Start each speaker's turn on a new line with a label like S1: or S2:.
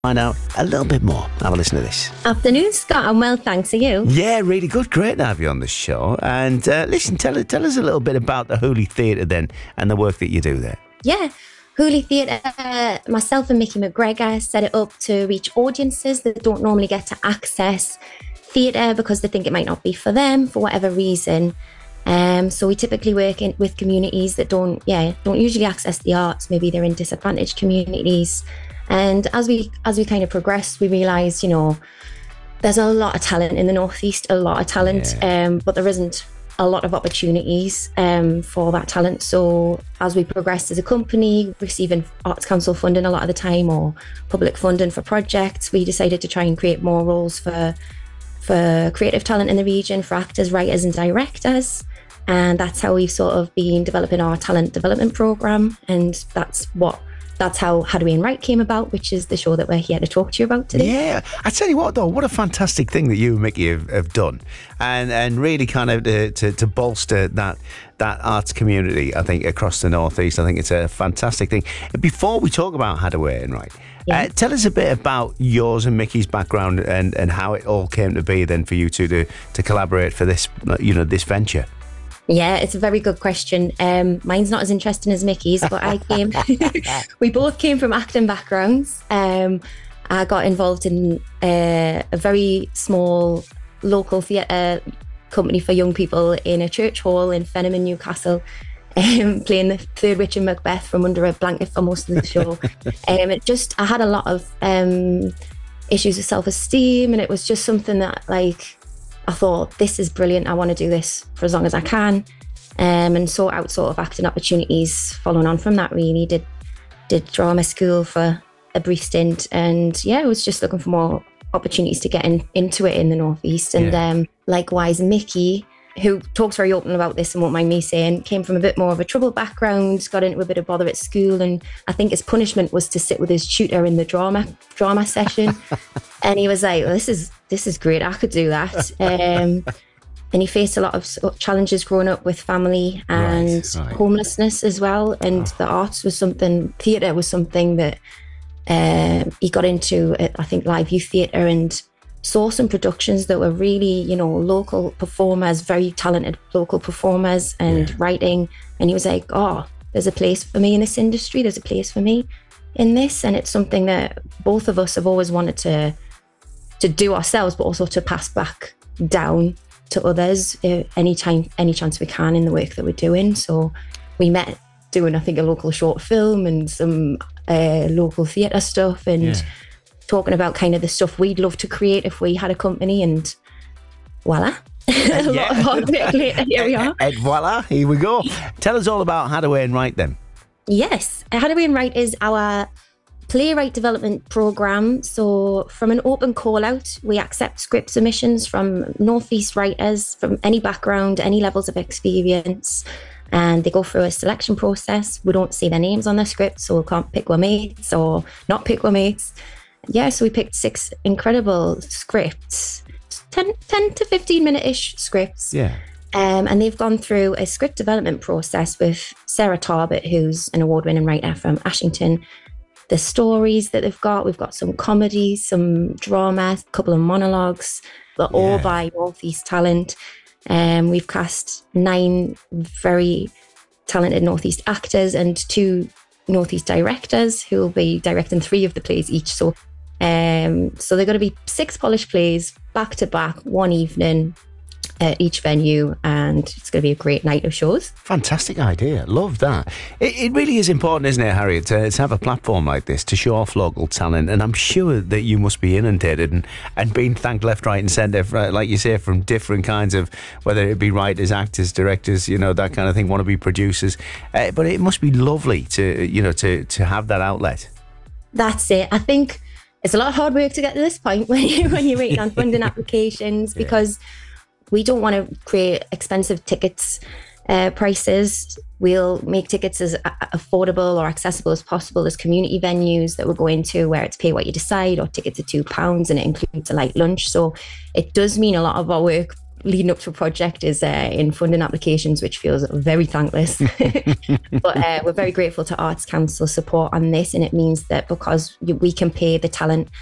S1: Find out a little bit more. Have a listen to this.
S2: Afternoon, Scott. I'm well, thanks. Are you?
S1: Yeah, really good. Great to have you on the show. And listen, tell us a little bit about the Hooley Theatre then and the work that you do there.
S2: Yeah. Hooley Theatre, myself and Mickey McGregor set it up to reach audiences that don't normally get to access theatre because they think it might not be for them for whatever reason. So we typically work with communities that don't usually access the arts. Maybe they're in disadvantaged communities. And as we kind of progressed, we realised, there's a lot of talent in the Northeast, but there isn't a lot of opportunities for that talent. So as we progressed as a company, receiving Arts Council funding a lot of the time or public funding for projects, we decided to try and create more roles for creative talent in the region, for actors, writers and directors. And that's how we've sort of been developing our talent development programme. And that's how How Do We Write came about, which is the show that we're here to talk to you about today.
S1: Yeah, I tell you what though, what a fantastic thing that you and Mickey have done, and really kind of to bolster that arts community, I think, across the Northeast. I think it's a fantastic thing. Before we talk about How Do We Write, tell us a bit about yours and Mickey's background and how it all came to be then for you two to collaborate for this, this venture.
S2: Yeah, it's a very good question. Mine's not as interesting as Mickey's, but we both came from acting backgrounds. I got involved in a very small local theatre company for young people in a church hall in Fenham, Newcastle, playing the third witch in Macbeth from under a blanket for most of the show. I had a lot of issues with self-esteem, and it was just something that I thought, this is brilliant. I want to do this for as long as I can, and sort out sort of acting opportunities following on from that. Really did drama school for a brief stint, and I was just looking for more opportunities to get into it in the Northeast. And likewise, Mickey, who talks very open about this and won't mind me saying, came from a bit more of a troubled background, got into a bit of bother at school, and I think his punishment was to sit with his tutor in the drama session. And he was like, well, this is great, I could do that. And he faced a lot of challenges growing up with family and homelessness as well. And the arts was theatre was something that he got into, I think, live youth theatre, and saw some productions that were really, local performers, very talented local performers and writing. And he was like, oh, there's a place for me in this industry. There's a place for me in this. And it's something that both of us have always wanted to do ourselves, but also to pass back down to others any chance we can in the work that we're doing. So we met doing, I think, a local short film and some local theatre stuff, and talking about kind of the stuff we'd love to create if we had a company, and voila. A lot of hard work later, here we are.
S1: And voila, here we go. Tell us all about How Do We Write then.
S2: Yes, How Do We Write is our playwright development programme. So from an open call out, we accept script submissions from Northeast writers from any background, any levels of experience, and they go through a selection process. We don't see their names on the script, so we can't pick our mates or not pick our mates. Yeah, so we picked 6 incredible scripts, 10 to 15 minute-ish scripts.
S1: Yeah.
S2: And they've gone through a script development process with Sarah Tarbert, who's an award-winning writer from Ashington. The stories that we've got some comedy, some drama, a couple of monologues, but all by Northeast talent. We've cast 9 very talented Northeast actors and 2 Northeast directors who will be directing 3 of the plays each. So they're going to be 6 polished plays back to back, one evening at each venue, and it's going to be a great night of shows.
S1: Fantastic idea. Love that. It really is important, isn't it, Harriet, to have a platform like this to show off local talent, and I'm sure that you must be inundated and being thanked left, right and centre, like you say, from different kinds of, whether it be writers, actors, directors, that kind of thing, wannabe producers. But it must be lovely to have that outlet.
S2: That's it. I think it's a lot of hard work to get to this point when you're waiting on funding applications, because we don't want to create expensive tickets prices. We'll make tickets as affordable or accessible as possible as community venues that we'll go into, where it's pay what you decide, or tickets are £2 and it includes a light lunch. So it does mean a lot of our work leading up to a project is in funding applications, which feels very thankless. But we're very grateful to Arts Council support on this, and it means that because we can pay the talent